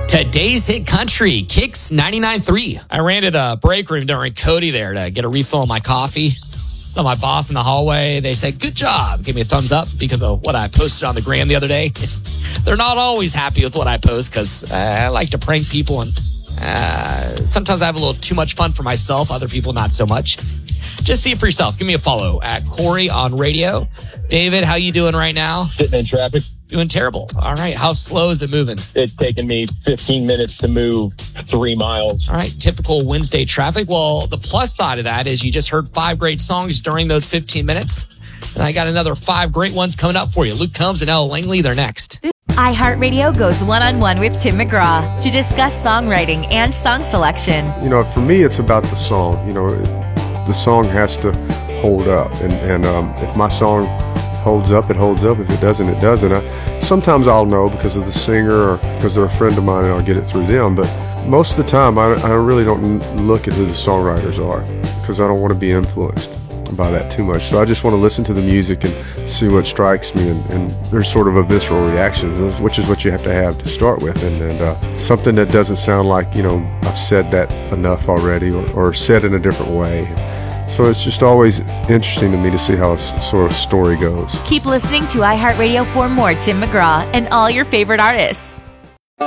Today's hit country, Kicks 99.3. I ran to the break room during Cody there to get a refill on my coffee. Saw my boss in the hallway. They said, good job. Gave me a thumbs up because of what I posted on the gram the other day. They're not always happy with what I post because I like to prank people and sometimes I have a little too much fun for myself. Other people, not so much. Just see it for yourself. Give me a follow at Corey on radio. David, how you doing right now? Sitting in traffic. Doing terrible. All right. How slow is it moving? It's taken me 15 minutes to move 3 miles. All right. Typical Wednesday traffic. Well, the plus side of that is you just heard 5 great songs during those 15 minutes. And I got another 5 great ones coming up for you. Luke Combs and Elle Langley, they're next. iHeartRadio goes one-on-one with Tim McGraw to discuss songwriting and song selection. You know, for me, it's about the song. You know, the song has to hold up. And if my song holds up, it holds up. If it doesn't, it doesn't. Sometimes I'll know because of the singer or because they're a friend of mine and I'll get it through them. But most of the time, I really don't look at who the songwriters are because I don't want to be influenced by that too much. So I just want to listen to the music and see what strikes me. And there's sort of a visceral reaction, which is what you have to start with. And something that doesn't sound like, you know, I've said that enough already or said in a different way. So it's just always interesting to me to see how a sort of story goes. Keep listening to iHeartRadio for more Tim McGraw and all your favorite artists.